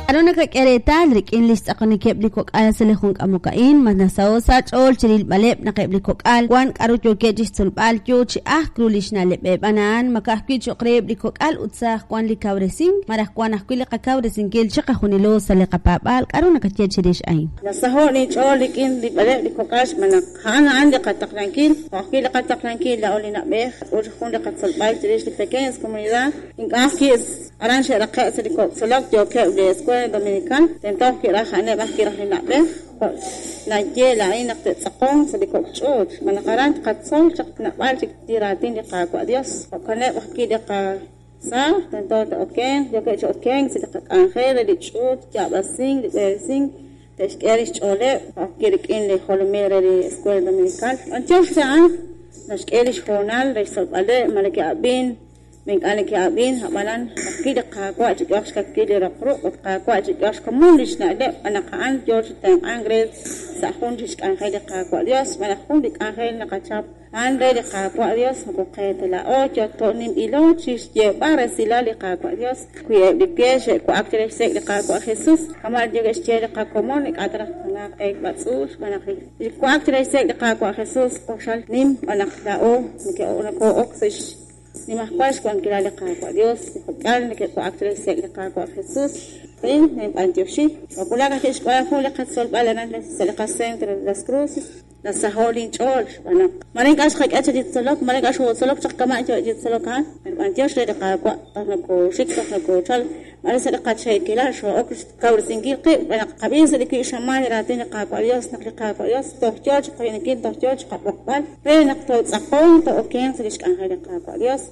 Ano nakakeritan rikin list ako ni kebli kokal sa lehong kamukain manasaw sa chol chiril balep na kebli kokal kwan karut yo kejis tulbal yo chi krulish na lebe banan makahkwid yo krebli kokal utsa kwan likaw resing marah kwan ahkwil kakaw resing kel chika hunilo sa lekapapal karo nakatiyad chirish ay nasaho ni chol rikin li balep li kokal manak hana andi kataklankin ahkwil kataklankin la oli na be ur hun katulbal chirish li pequeñas comunidad in ahkis arrange raqqa sa liko solok yo kebli Dominican tentou que raja ne bas que raja na be la yela ina tsaqon sa diko chut manakaran qatsol chak na bal chik tiratin di qa ko adios kane bakki di qa sa tentou to oken yo ke oken sa dik angel di chut ya basing di basing teskerish chole bakki kin le holmere di escuela dominical anchos sa naskerish honal resol ale malaki abin من قال لك يا أبين هبلان أكيد قاقوا أجيكش كأكيد رقرق وقاقوا أجيكش كمولش نادب أنا كأن جورج تام أنغريز سأخون جيش كأن خير قاقوا اليوس ما نخون بك أن خير نقشاب أن ريد قاقوا اليوس مقيت لا أو جتونين إلو جيش جبار سلا لقاقوا اليوس كوي بيجش كوأكتر سك لقاقوا خصوص كما جيش جيل قاقوا مونك أدرك أنا أيك بتسوش أنا خير كوأكتر سك لقاقوا خصوص قشل نيم أنا خلاؤ مكأنا كوأكسش ni más cuales cuando quiera le cago a Dios porque que tu actriz se le cago a Jesús ven en Antioquía o culaga que escuela fue la casol balanan se le casa entre las cruces la saholin chol ana maringas khak acha dit solok maringas ho solok chak kama acha dit solok han Antioquía le cago ana ko shik ana ko chal mara se le qacha kila sho ok kawr singil qi ana qabin se le ki shamal ratin cago a Dios nakli cago a Dios to church qin kin to church qabal ven naqto tsaqon to oken se le kan hada cago a Dios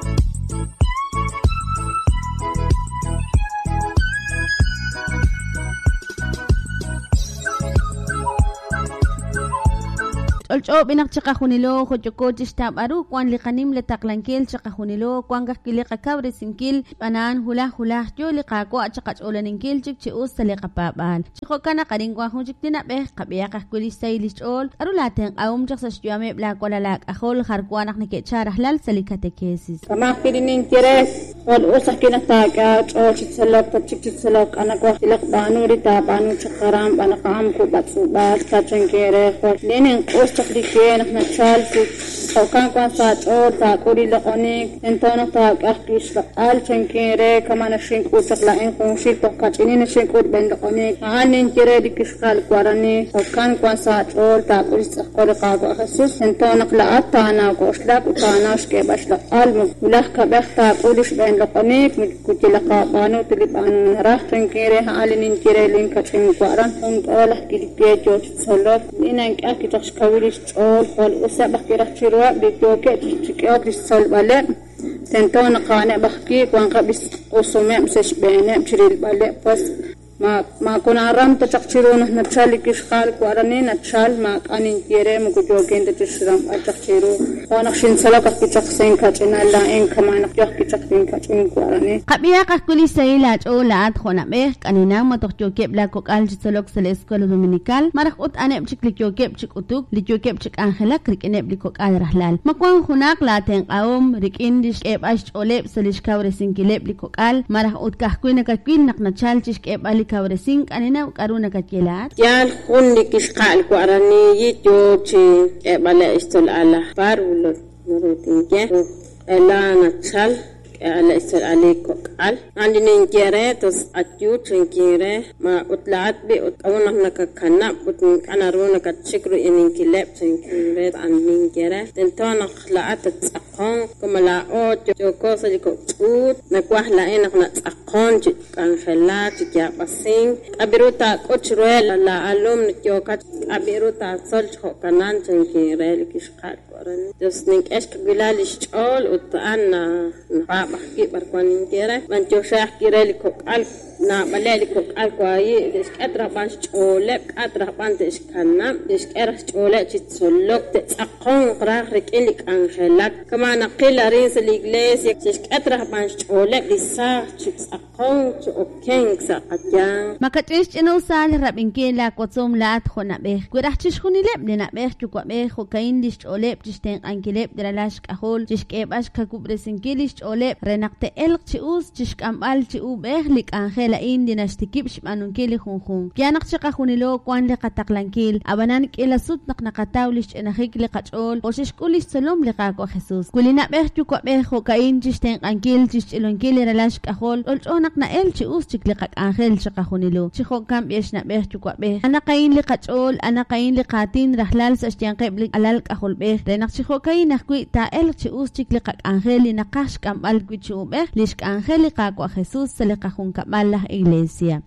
Olcho binak chaka hunilo khochoko chistab aru kwan likanim letaklankil chaka hunilo kwan gakili kakawre sinkil banan hula yo likako chaka cholaninkil chik chius salekapabal chiko kana karing kwa hunjik tina be kabiya kakuli stylish ol aru lateng awum chak sa stuame black wala lak ahol harkwanak nike charahlal salikate cases kama pirinin interes wal usak kinataka chol chitsalok chik chitsalok anak wa tilak banu rita banu chakaram banakam ko batsubat kachankere khot lenin تقديكين احنا تشالفي او كان ساعات اور تاكوري لقونيك انتونا تاك احكيش فقال تنكيري كمان الشنكو تقلعين خونشيك توقاتينين الشنكو بين لقونيك عانين كيري دي كشخال كواراني او كان ساعات اور تاكوري تقوري قاقو اخصوص انتونا قلعات تانا وقوشلاك وتاناش كيباش لقال ملاح كبخ تاكوريش بين لقونيك كوتي لقابانو تليبانو راح تنكيري عالين كيري لين كتشين كواران هم تقولح كيري بيجو تتصلوك لينانك اكي تخشكوري all والأسبح كرختشروا بيتوكي تشكيات للصلبالة تنتون قانع بحكي وان قبس قصومي مسش بيني بشري البالة بس ما كنا رام تشكشروا نحن تشالي كشخال كواراني نتشال ما كانين كيري مكجوكين تشرام أتشكشروا ونخشين سلاك كتشكسين كاتشنا لا إن كمان نخيخ كتشكسين كاتشين كواراني قبيا كل سيلات أولاد خنا به كاننا متوجوكي بلا كوكال جسلوك سلسكول دومينيكال مرخ أت أنا بشك لجوكي بشك أتوك لجوكي بشك أنخلك ركني بلكوكال رحلال مكوان هناك لا تنقاوم ركين ديش كيب أش أولب سلسكاو رسينكيلب بلكوكال مرخ أت كحكوين ككين نقنشال تش كيب ألي كورسين كاننا وكارونا كتيلات يال خوني كشقال كواراني يتوتي بلا استول على فارولو نروتين لا نتشال على استول عليكو قال عندي نينكيري تس أتيو تنكيري ما أطلعت بي أتقونا هناك كنا أنا رونا كتشكرو إنكيلب تنكيري عن نينكيري تنتونا خلعت تسقون كما لا أو جوكو سجيكو تقود نكوح لأينا خنا تسقون كان خلات جا بسين أبيروتا كوتشروي لا ألوم نتيوكا أبيروتا صلح كنان تنكيري لكشقال كوراني جس نينك إشك بلاليش أول وطعنا بحكي بركوانين كيرا بانتو شاح كيرا لكوك ألف نا بلا لكوك ألكواي ديش كأترا بانش تقولك أترا بان ديش كنا ديش كأرش تقولك تتسلوك تتأقون قراخ ركيلك أنخلك كما نقل رينس الإجليس ديش كأترا بانش تقولك لساق تتأقون تأوكين ساقتيان ما كتريش إنو سال رابين كيلا كوتسوم لات خونا بيخ كوراح تشخوني لب لنا بيخ جوكوا بيخ وكاين ديش تقولك تشتين أنكيلب دلالاشك أخول ديش كيباش كاكوبرسين كيليش تقولك رنقت إلق تيوس تشك أمبال تيو بيخ لك أنخل lain dinashtikip shmanunkili junjun. Kianak chika junilo kwan li kataklankil. Abanan kilasut nakatawlish enahik li kachol. Oshishkulish salom li kako Jesus. Kulina beh chukwa beh hokain chishten ankil chichilunkili relash kahol. Olchonak na el chius chiklikak angel chika junilo. Chihokam biesh na beh chukwa beh. Anakain li kachol, anakain li katin rahlal sa shtiankib alal kahol beh. Renak chihokain nakwi ta el chius chiklikak angel li nakash kamal kwichu beh. Lishk angel li kako Jesus sa li kahun kamal iglesia.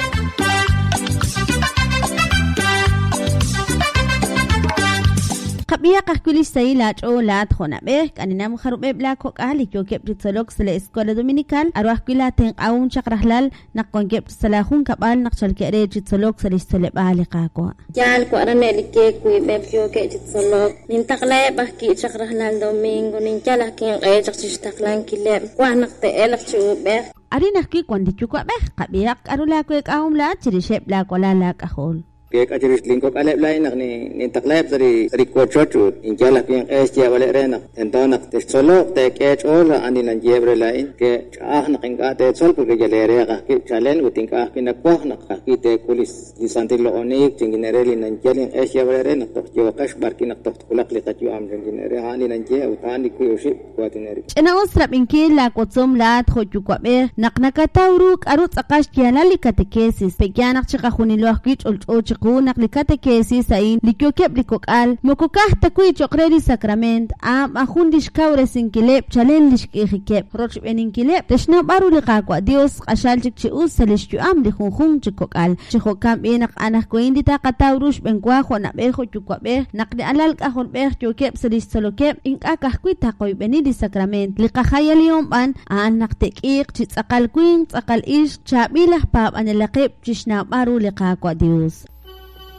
Kabiya kahkulis sa ilat o lahat ko na beh. Kanina mo karubeb lako kahalik yung kep ditsalog sa Eskola Dominical. Arwah kilateng awong chakrahlal nakongkep sa lahong kapal nakchalkere ditsalog sa lisolep ahalik ako. Yal ko araneli ke kui beb yung kep ditsalog. Nintaklay bahki chakrahlal domingo ninjala keng ay chaksistaklang kilep. Kwa nakte elak chubeh. Ari nakki kwandi chukwa beh. Kabiyak arulako ek awong lahat chirisep lako lalak ahol. Kek ajaris lingkop alep lain nak ni taklep dari kuacocu injala yang dia balik renak entah nak tesolok te kecol ani nan jebre lain ke nak ingka te sol pergi jalere ke chalen utingka pinakwah nak ki te kulis di santilo onik jinginere nan jalen dia balik renak tok jokas barki nak tok kulak likat ju am jinginere ani nan je utani ku yoshi kuatinere ena osrap inki la kotsum lat khoju kwabe nak nakatawruk arut akash kialali katekesis pekyanak chika khunilo kich olch kunak likate kesi sain likyokep likokal mokokah takui chokredi sakrament am ahundish kaure sinkilep challenge ikikep roch beninkilep teshna baru likakwa dios qashalchik chius salishtu am likhunkhun chikokal chikokam benak anak ko indi ta katawrush benkwa khona bejo chukwabe nakdi alal kahol beh chokep salish salokep inkakah kuita koy benidi sakrament likahayal yomban anak tekik chitsakal kuin tsakal ish chabilah pap anelakep chishna baru likakwa dios.